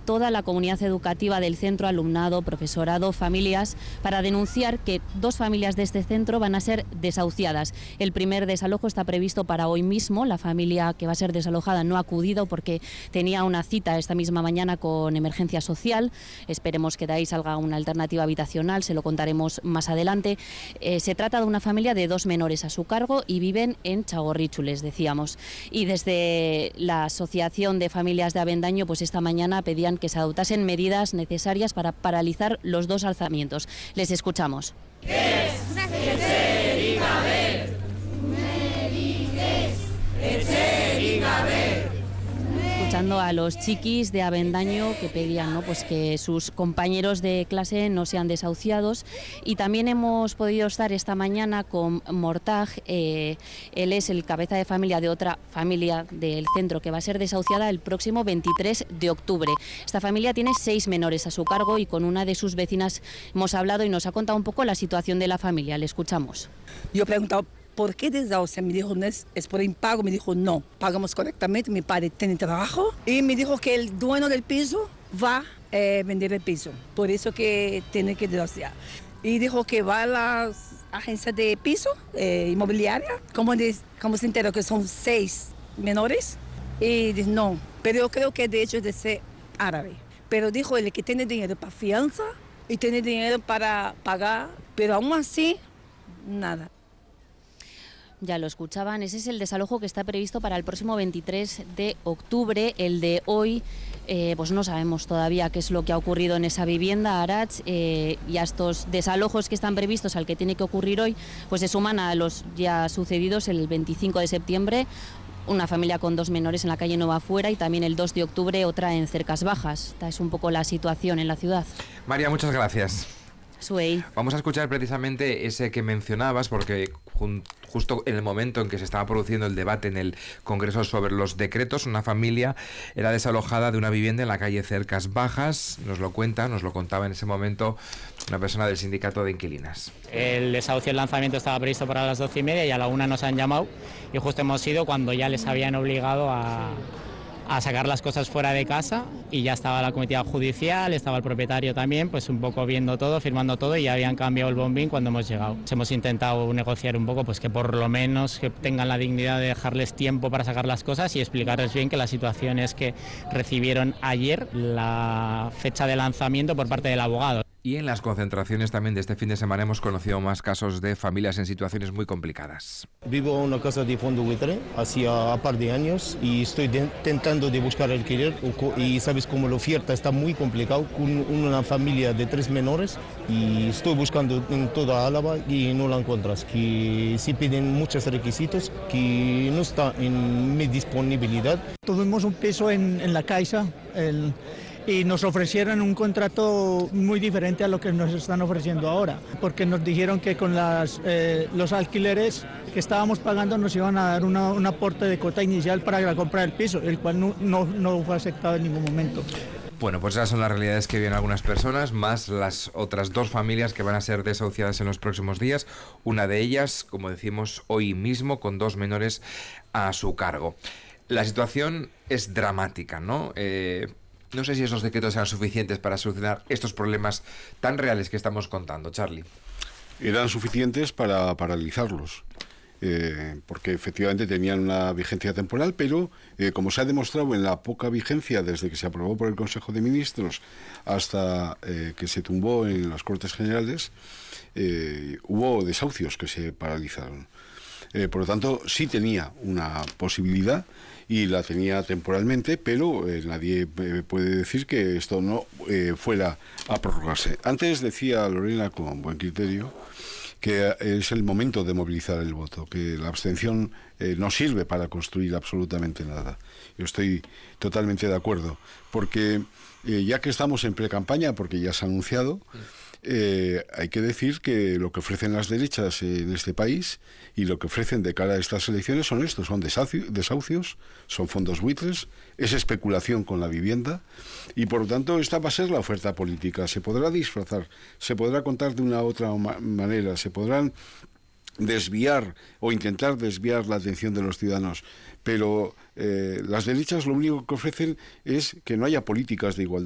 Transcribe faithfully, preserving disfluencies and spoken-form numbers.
toda la comunidad educativa del centro, alumnado, profesorado, familias, para denunciar que dos familias de este centro van a ser desahuciadas. El primer desalojo está previsto para hoy mismo. La familia que va a ser desalojada no ha acudido porque tenía una cita esta misma mañana con emergencia social. Esperemos que de ahí salga una alternativa habitacional, se lo contaremos más adelante. Eh, se trata de una familia de dos menores a su cargo y viven en Txagorritxu, les decíamos. Y desde la Asociación de Familias de Avendaño, pues esta mañana pedían que se adoptasen medidas necesarias para paralizar los dos alzamientos. Les escuchamos. Escuchando a los chiquis de Avendaño que pedían, ¿no?, pues que sus compañeros de clase no sean desahuciados. Y también hemos podido estar esta mañana con Mortaj. Eh, él es el cabeza de familia de otra familia del centro que va a ser desahuciada el próximo veintitrés de octubre. Esta familia tiene seis menores a su cargo y con una de sus vecinas hemos hablado y nos ha contado un poco la situación de la familia. Le escuchamos. Yo he preguntado ¿por qué desahucio? Me dijo, no es, es por impago. Me dijo, no, pagamos correctamente, mi padre tiene trabajo. Y me dijo que el dueño del piso va a eh, vender el piso, por eso que tiene que desahuciar. Y dijo que va a la agencia de piso eh, inmobiliaria, como, de, como se enteró que son seis menores. Y dijo, no, pero yo creo que de hecho es de ser árabe. Pero dijo él que tiene dinero para fianza y tiene dinero para pagar, pero aún así, nada. Ya lo escuchaban, ese es el desalojo que está previsto para el próximo veintitrés de octubre. El de hoy, eh, pues no sabemos todavía qué es lo que ha ocurrido en esa vivienda, Arach, eh, y a estos desalojos que están previstos, al que tiene que ocurrir hoy, pues se suman a los ya sucedidos el veinticinco de septiembre, una familia con dos menores en la calle Nueva Fuera, y también el dos de octubre otra en Cercas Bajas. Esta es un poco la situación en la ciudad. María, muchas gracias. Suey. Vamos a escuchar precisamente ese que mencionabas, porque jun, justo en el momento en que se estaba produciendo el debate en el Congreso sobre los decretos, una familia era desalojada de una vivienda en la calle Cercas Bajas. Nos lo cuenta, nos lo contaba en ese momento una persona del sindicato de inquilinas. El desahucio, el lanzamiento estaba previsto para las doce y media y a la una nos han llamado y justo hemos ido cuando ya les habían obligado a... a sacar las cosas fuera de casa y ya estaba la comitiva judicial, estaba el propietario también, pues un poco viendo todo, firmando todo, y ya habían cambiado el bombín cuando hemos llegado. Hemos intentado negociar un poco, pues que por lo menos que tengan la dignidad de dejarles tiempo para sacar las cosas y explicarles bien que la situación es que recibieron ayer la fecha de lanzamiento por parte del abogado. Y en las concentraciones también de este fin de semana hemos conocido más casos de familias en situaciones muy complicadas. Vivo en una casa de fondo buitre hacía un par de años y estoy de, intentando de buscar alquiler y sabes cómo la oferta está muy complicado con una familia de tres menores y estoy buscando en toda Álava y no la encuentras, que se piden muchos requisitos que no está en mi disponibilidad. Tuvimos un piso en, en la Caixa, el... y nos ofrecieron un contrato muy diferente a lo que nos están ofreciendo ahora, porque nos dijeron que con las, eh, los alquileres que estábamos pagando nos iban a dar una, un aporte de cuota inicial para la compra del piso, el cual no, no, no fue aceptado en ningún momento. Bueno, pues esas son las realidades que viven algunas personas, más las otras dos familias que van a ser desahuciadas en los próximos días. Una de ellas, como decimos, hoy mismo, con dos menores a su cargo. La situación es dramática, ¿no? Eh... No sé si esos decretos sean suficientes para solucionar estos problemas tan reales que estamos contando, Charlie. Eran suficientes para paralizarlos, eh, porque efectivamente tenían una vigencia temporal, pero eh, como se ha demostrado en la poca vigencia desde que se aprobó por el Consejo de Ministros hasta eh, que se tumbó en las Cortes Generales, eh, hubo desahucios que se paralizaron. Eh, por lo tanto, sí tenía una posibilidad y la tenía temporalmente, pero eh, nadie eh, puede decir que esto no eh, fuera a prorrogarse. Antes decía Lorena, con buen criterio, que es el momento de movilizar el voto, que la abstención eh, no sirve para construir absolutamente nada. Yo estoy totalmente de acuerdo, porque eh, ya que estamos en pre-campaña, porque ya se ha anunciado, Eh, hay que decir que lo que ofrecen las derechas en este país y lo que ofrecen de cara a estas elecciones son estos, son desahucios, son fondos buitres, es especulación con la vivienda y por lo tanto esta va a ser la oferta política. Se podrá disfrazar, se podrá contar de una u otra manera, se podrán desviar o intentar desviar la atención de los ciudadanos, pero eh, las derechas lo único que ofrecen es que no haya políticas de igualdad.